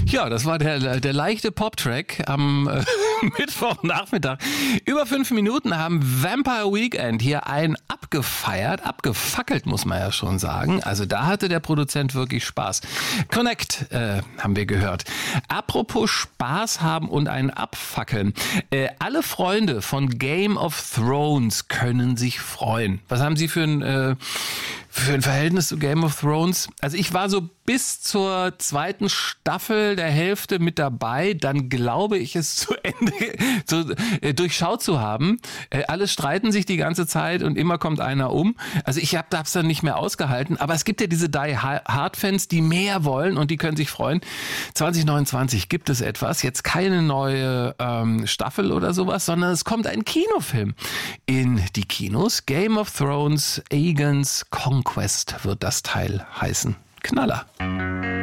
Ja, das war der leichte Pop-Track am Mittwochnachmittag. Über 5 Minuten haben Vampire Weekend hier abgefackelt, muss man ja schon sagen. Also da hatte der Produzent wirklich Spaß. Connect haben wir gehört. Apropos Spaß haben und ein Abfackeln. Alle Freunde von Game of Thrones können sich freuen. Was haben Sie für ein Verhältnis zu Game of Thrones? Also ich war so bis zur 2. Staffel der Hälfte mit dabei. Dann glaube ich es zu Ende durchschaut zu haben. Alle streiten sich die ganze Zeit und immer kommt einer um. Also ich habe es dann nicht mehr ausgehalten. Aber es gibt ja diese Die-Hard-Fans, die mehr wollen und die können sich freuen. 2029 gibt es etwas. Jetzt keine neue Staffel oder sowas, sondern es kommt ein Kinofilm in die Kinos. Game of Thrones, Aegon's Conquest wird das Teil heißen. Knaller.